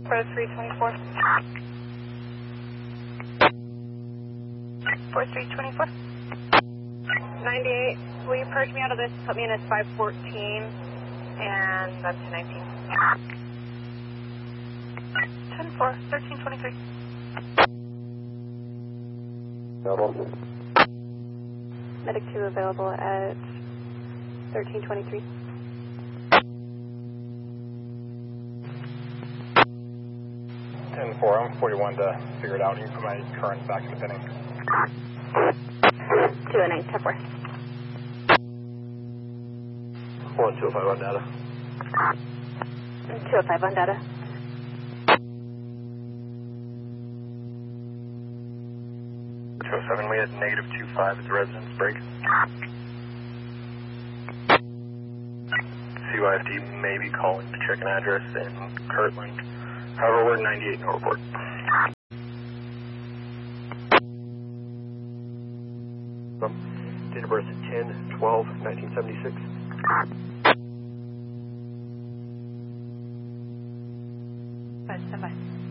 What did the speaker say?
4324. 4324. 98, will you purge me out of this? Put me in as 514 and that's 19. 10-4, 1323. Available. Medic 2 available at 1323. 10-4, I'm 41 to figure it out. You can put my current back in the pinning. 209, 10-4. 1205 on data. 205 on data. We had negative 25 at the residence break. CYFD may be calling to check an address in Kirtland. However, we're 98 no report. Date of birth is 10/12/1976. Stand by.